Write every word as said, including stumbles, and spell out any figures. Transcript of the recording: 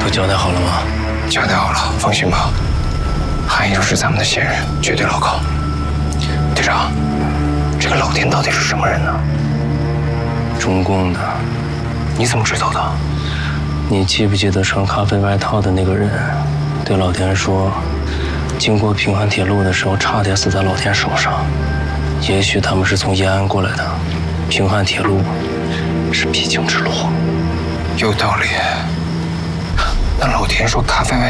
交代好了吗？ 交代好了，放心吧。韩英是咱们的线人，绝对牢靠。队长，这个老田到底是什么人呢？ 中共的。 你怎么知道的？ 你记不记得穿咖啡外套的那个人，对老田说，经过平汉铁路的时候，差点死在老田手上。也许他们是从延安过来的，平汉铁路是必经之路。 有道理。那老田说咖啡外